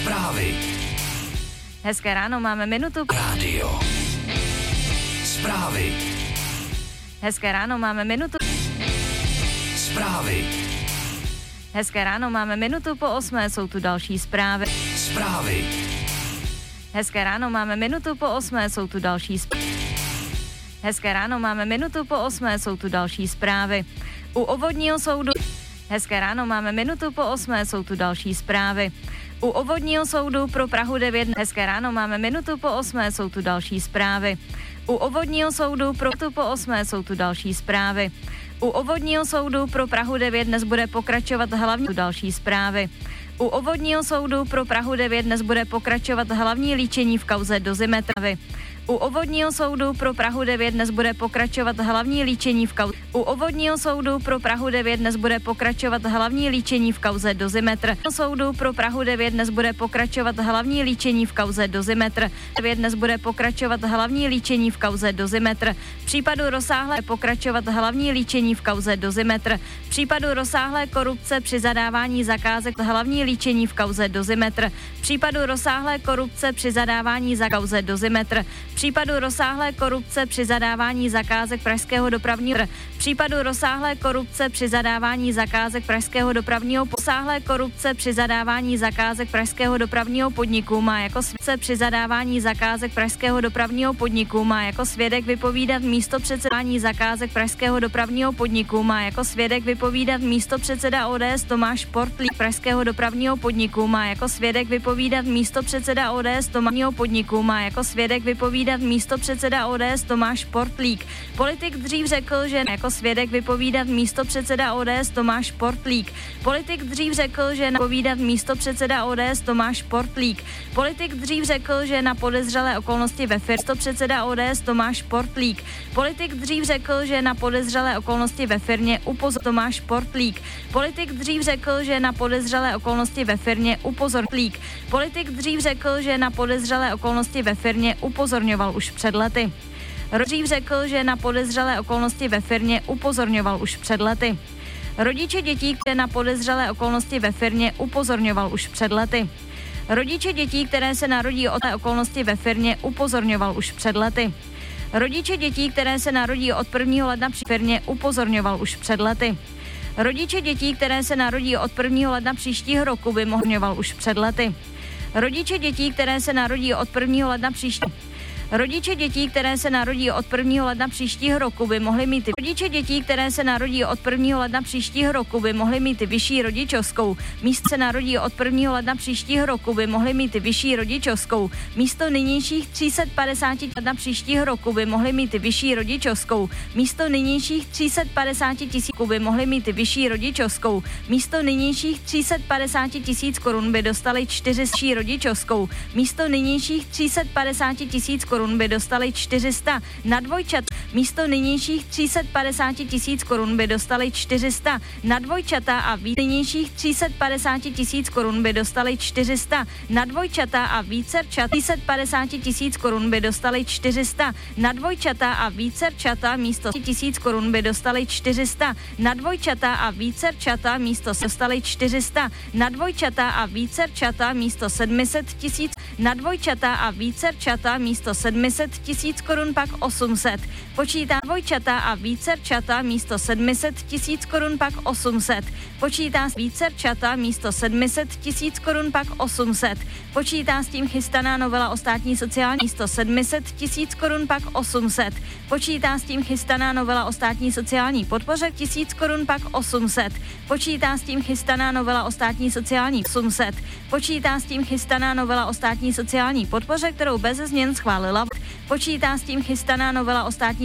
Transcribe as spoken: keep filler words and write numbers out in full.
Zprávy. Hezké ráno, máme minutu. Rádio. Zprávy. Hezké ráno, máme minutu. Zprávy. Hezké ráno, máme minutu po osmé, jsou tu další zprávy. Zprávy. Hezké ráno, máme minutu po osmé, jsou tu další zprávy. Hezké ráno, máme minutu po osmé, jsou tu další zprávy. U obvodního soudu. Hezké ráno, máme minutu po osmé, jsou tu další zprávy. U obvodního soudu pro Prahu devět. Hezké ráno, máme minutu po osmé, jsou tu další zprávy. U obvodního soudu pro tu po osmé jsou tu další zprávy. U obvodního soudu pro Prahu devět dnes bude pokračovat hlavní další zprávy. U obvodního soudu pro Prahu devět dnes bude pokračovat hlavní líčení v kauze Dozimetravy. U obvodního soudu pro Prahu devět dnes bude pokračovat hlavní líčení v kauze. U obvodního soudu pro Prahu devět dnes bude pokračovat hlavní líčení v kauze Dozimetr. U soudu pro Prahu devět dnes bude pokračovat hlavní líčení v kauze Dozimetr. devět dnes bude pokračovat hlavní líčení v kauze Dozimetr. V případu rozsáhlé pokračovat hlavní líčení v kauze Dozimetr. V případu rozsáhlé korupce při zadávání zakázek hlavní líčení v kauze Dozimetr. V případu rozsáhlé korupce při zadávání za kauze Dozimetr. V případu rozsáhlé korupce při zadávání zakázek Pražského dopravního v případu rozsáhlé korupce při zadávání zakázek Pražského dopravního rozsáhlé korupce při zadávání zakázek Pražského dopravního podniku má jako svědek při zadávání zakázek Pražského dopravního podniku má jako svědek vypovídat místopředsedání zakázek Pražského dopravního podniku má jako svědek vypovídat místopředseda O D S Tomáš Portlík Pražského dopravního podniku má jako svědek vypovídat místopředseda O D S Tomášního podniku má jako svědek vypovídat místopředseda O D S Tomáš Portlík. Politik dřív řekl, že jako svědek vypovídat místopředseda O D S Tomáš Portlík. Politik dřív řekl, že na povídat místopředseda O D S Tomáš Portlík. Politik dřív řekl, že na podezřelé okolnosti ve firmě místopředseda O D S Tomáš Portlík. Politik dřív řekl, že na podezřelé okolnosti ve firmě upozornil Tomáš Portlík. Politik dřív řekl, že na podezřelé okolnosti ve firmě upozornil. Politik dřív řekl, že na podezřelé okolnosti ve firmě upozorňoval už před lety. Dřív řekl, že na podezřelé okolnosti ve firmě upozorňoval už před lety. Rodiče dětí, které na podezřelé okolnosti ve firmě upozorňoval už před lety. Rodiče dětí, které se narodí od té okolnosti ve firmě upozorňoval už před lety. Rodiče dětí, které se narodí od prvního ledna při firmě upozorňoval už před lety. Rodiče dětí, které se narodí od prvního ledna příštího roku by mohňoval už před lety. Rodiče dětí, které se narodí od prvního ledna příštího Rodiče dětí, které se narodí od prvního ledna příštího roku by mohly mít Rodiče dětí, které se narodí od prvního ledna příštího roku by mohly mít vyšší rodičovskou. Místo se narodí od prvního ledna příštího roku by mohly mít vyšší rodičovskou. Místo nynějších tři sta padesát ledna příštího roku by mohly mít vyšší rodičovskou. Místo nynějších tři sta padesát tisíc by mohly mít vyšší rodičovskou. Místo nynějších tři sta padesát tisíc korun by dostali čtyři rodičovskou. Místo nynějších tři sta padesát tisíc korun by dostali čtyři sta na dvojčat. Místo nynějších tři sta padesát tisíc korun by dostali čtyři sta na dvojčata a víc. Nynějších tři sta padesát tisíc korun by dostali čtyři sta na dvojčata a vícerčat. tři sta padesát tisíc korun by dostali čtyři sta na dvojčata a vícerčata. Místo tisíc korun by dostali čtyři sta na dvojčata a vícerčata. Místo dostali čtyři sta na dvojčata a vícerčata. Místo sedm set tisíc na dvojčata a vícerčata. Místo sedm set tisíc korun pak osm set. Počítá dvojčata a vícerčata místo sedm set tisíc korun pak osm set. Počítá s vícerčata místo sedm set tisíc korun pak osm set. Počítá s tím chystaná novela o státní sociální místo sedm set tisíc korun pak osm set. Počítá s tím chystaná novela o státní sociální podpoře tisíc korun pak osm set. Počítá s tím chystaná novela o státní sociální osm set. Počítá s tím chystaná novela o státní sociální podpoře, kterou bez změn schválila. Počítá s tím chystaná novela o státní